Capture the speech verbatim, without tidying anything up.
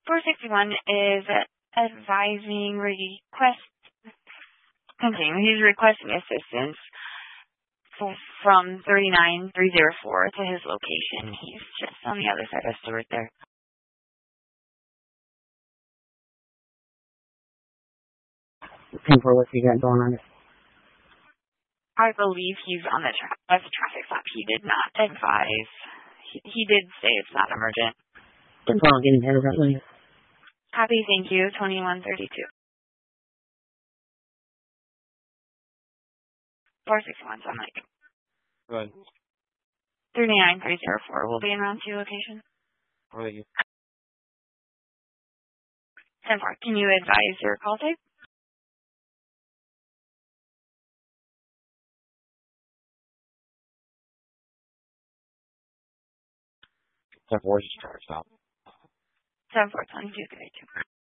four sixty-one is advising request. Continue. He's requesting assistance from thirty-nine three oh four to his location. He's just on the other side of Stewart there. For what you got going on? I believe he's on the tra- as a traffic stop. He did not advise. He, he did say it's not emergent. Good call, getting ahead of that way. Happy, thank you. twenty-one thirty-two. four sixty-one, so I'm like. Good. thirty-nine three oh four will be in round two location. Thank you. ten four, can you advise your call type? ten four is traffic stop. ten four twenty-two thirty-two.